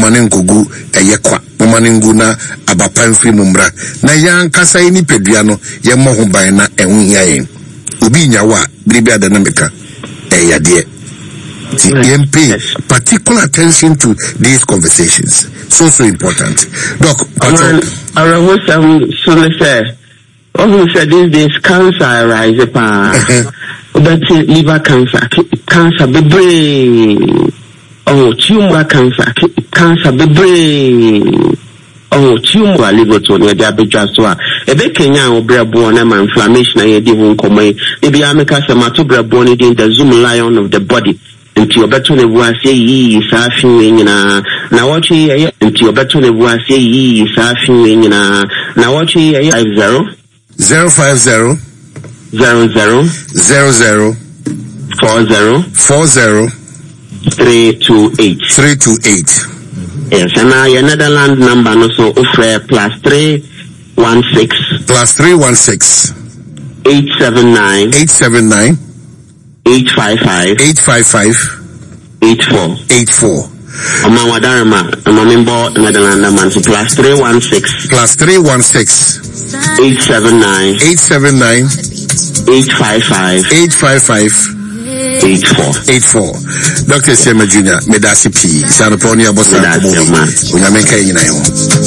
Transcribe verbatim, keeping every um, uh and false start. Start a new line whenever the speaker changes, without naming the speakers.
momane nkogu eyekwa momane ngu na abapan free mumra na yan kasa ni pedua no ye mo ho ban na ehun hia yen obi nyawa biribi adanameka eyade T M P particular attention to these conversations. So so important. Doc,
I was um so say also said these days cancer arise pa but liver cancer cancer the brain oh tumor cancer cancer the brain oh tumor liver to near diabetes so e be Kenya obrabo na man inflammation e dey won komai e be ameka se matobrabo ni dey the zoom lion of the body nti obeto ne bu ase yi saafi nyina na wochi ye nti obeto ne bu ase yi saafi nyina na wochi ye five zero
zero five zero
zero zero
zero zero
four zero
four zero
three two eight
three two eight.
Yes, and now your Netherlands number no so offer plus three one six
plus three one six
eight seven nine
eight seven nine
eight five five
eight five five
eight four
eight four.
Ama wadarama ama member Netherlands number so plus three one six
plus three one six
eight seven nine
eight seven nine
eight five five
eight five five
eight four
eight four. Doctor Sema Junior Medasi P. Sanoponia Bosa Unyameka Yinayo.